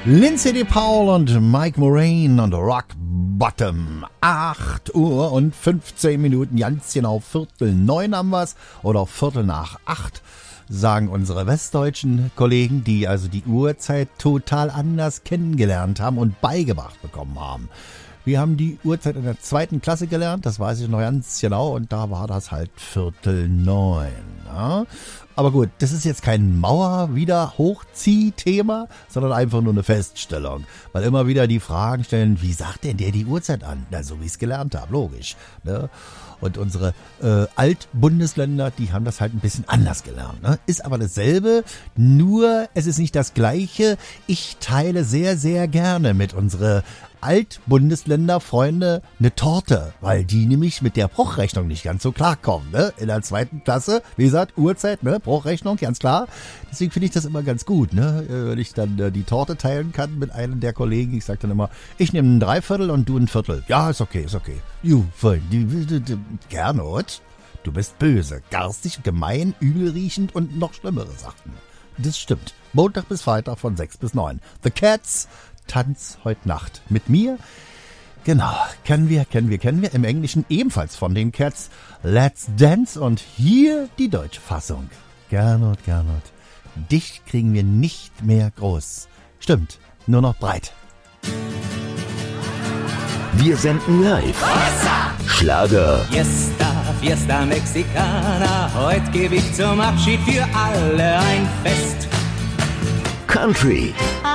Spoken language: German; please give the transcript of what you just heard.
Lindsay de Paul und Mike Moraine und Rock Bottom. 8 Uhr und 15 Minuten, ganz genau 8:45 haben wir's, oder 8:45, sagen unsere westdeutschen Kollegen, die also die Uhrzeit total anders kennengelernt haben und beigebracht bekommen haben. Wir haben die Uhrzeit in der 2. Klasse gelernt, das weiß ich noch ganz genau, und da war das halt 8:45. Ja? Aber gut, das ist jetzt kein Mauer-wieder-hochzieh-Thema, sondern einfach nur eine Feststellung. Weil immer wieder die Fragen stellen, wie sagt denn der die Uhrzeit an? Na, so wie ich es gelernt habe, logisch. Ne? Und unsere Altbundesländer, die haben das halt ein bisschen anders gelernt. Ne? Ist aber dasselbe, nur es ist nicht das Gleiche. Ich teile sehr, sehr gerne mit unsere Altbundesländer-Freunde eine Torte, weil die nämlich mit der Bruchrechnung nicht ganz so klarkommen. Ne? In der 2. Klasse, wie gesagt, Uhrzeit, ne? Bruchrechnung, ganz klar. Deswegen finde ich das immer ganz gut, ne? Wenn ich dann die Torte teilen kann mit einem der Kollegen. Ich sage dann immer, ich nehme ein Dreiviertel und du ein Viertel. Ja, ist okay, ist okay. Gernot, du bist böse, garstig, gemein, übelriechend und noch schlimmere Sachen. Das stimmt. Montag bis Freitag von 6 bis 9. The Cats, Tanz heute Nacht. Mit mir, genau, kennen wir. Im Englischen ebenfalls von den Cats, Let's Dance, und hier die deutsche Fassung. Gernot, dich kriegen wir nicht mehr groß. Stimmt, nur noch breit. Wir senden live. Schlager, Fiesta Mexicana, heute gebe ich zum Abschied für alle ein Fest. Country,